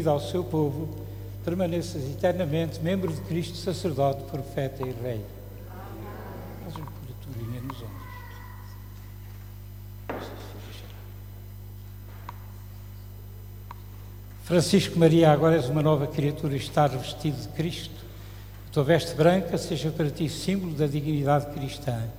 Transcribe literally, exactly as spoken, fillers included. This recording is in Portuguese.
prometida ao seu povo, permaneças eternamente membro de Cristo, sacerdote, profeta e rei. Faz uma colaturinha nos ombros. Francisco Maria, agora és uma nova criatura e estás revestido de Cristo. A tua veste branca seja para ti símbolo da dignidade cristã.